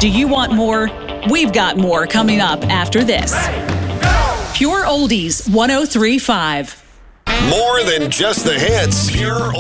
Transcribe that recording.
Do you want more? We've got more coming up after this. Pure Oldies 103.5. More than just the hits. Pure